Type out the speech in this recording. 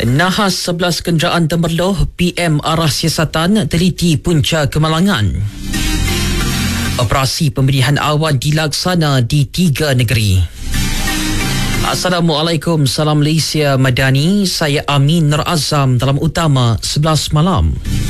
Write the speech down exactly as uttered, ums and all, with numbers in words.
Nahas sebelas kenderaan Temerloh, P M arah siasatan teliti punca kemalangan. Operasi pemberian awan dilaksana di tiga negeri. Assalamualaikum, salam Malaysia Madani. Saya Amin Nur Azam dalam utama sebelas malam.